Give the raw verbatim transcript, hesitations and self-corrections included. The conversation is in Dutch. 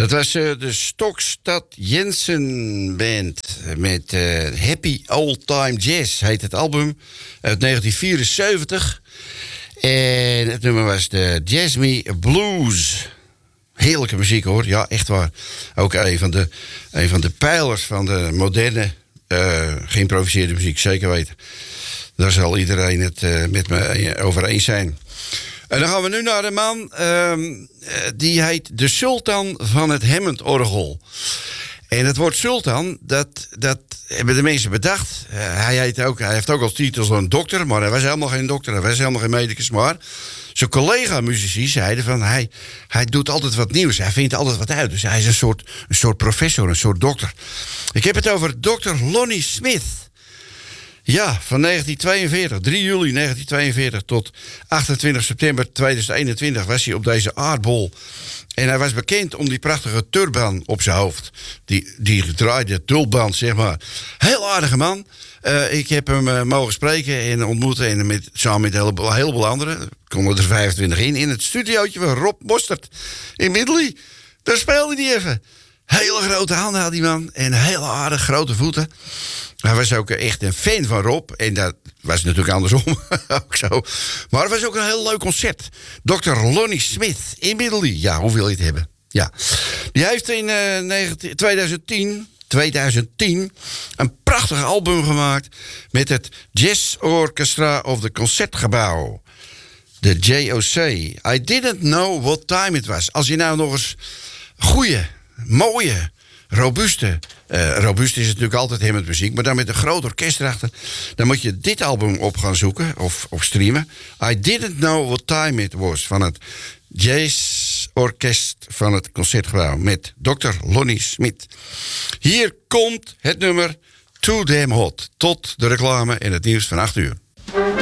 Dat was uh, de Stokstad Jensen Band met uh, Happy Old Time Jazz, heet het album, uit negentien vierenzeventig. En het nummer was de Jazz Me Blues. Heerlijke muziek hoor, ja echt waar. Ook een van de, een van de pijlers van de moderne uh, geïmproviseerde muziek, zeker weten. Daar zal iedereen het uh, met me over eens zijn. En dan gaan we nu naar een man, uh, die heet de Sultan van het Hammond-orgel. En het woord sultan, dat, dat hebben de mensen bedacht. Uh, hij, heet ook, hij heeft ook als titel een dokter, maar hij was helemaal geen dokter, hij was helemaal geen medicus. Maar zijn collega-muzici zeiden van, hij, hij doet altijd wat nieuws, hij vindt altijd wat uit. Dus hij is een soort, een soort professor, een soort dokter. Ik heb het over dokter Lonnie Smith. Ja, van negentien tweeënveertig, drie juli negentien tweeënveertig tot achtentwintig september tweeduizend eenentwintig was hij op deze aardbol. En hij was bekend om die prachtige turban op zijn hoofd. Die, die gedraaide tulband, zeg maar. Heel aardige man. Uh, ik heb hem uh, mogen spreken en ontmoeten. En met, samen met een heleboel, een heleboel anderen. Er konden er vijfentwintig in. In het studiootje van Rob Mostert in Middelly. Daar speelde hij even. Hele grote handen had die man. En hele aardig grote voeten. Hij was ook echt een fan van Rob. En dat was natuurlijk andersom. ook zo. Maar het was ook een heel leuk concert. dokter Lonnie Smith in Middelly. Ja, hoe wil je het hebben? Ja. Die heeft in uh, negentien, tweeduizend tien, tweeduizend tien een prachtig album gemaakt met het Jazz Orchestra of the Concertgebouw. De J O C. I didn't know what time it was. Als je nou nog eens goeie, mooie, robuuste... Uh, robuust is het natuurlijk altijd Hammond muziek, maar dan met een groot orkest erachter. Dan moet je dit album op gaan zoeken of, of streamen. I didn't know what time it was van het Jazz Orkest van het Concertgebouw met dokter Lonnie Smith. Hier komt het nummer Too Damn Hot. Tot de reclame en het nieuws van acht uur.